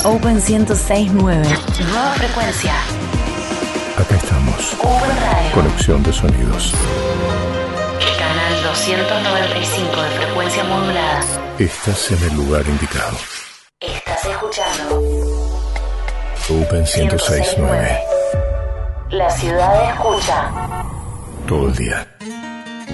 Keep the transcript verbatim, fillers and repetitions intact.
Open ciento seis punto nueve. Nueva frecuencia. Acá estamos. Open Radio. Conexión de sonidos. Canal doscientos noventa y cinco de frecuencia modulada. Estás en el lugar indicado. Estás escuchando Open ciento seis punto nueve. La ciudad escucha. Todo el día.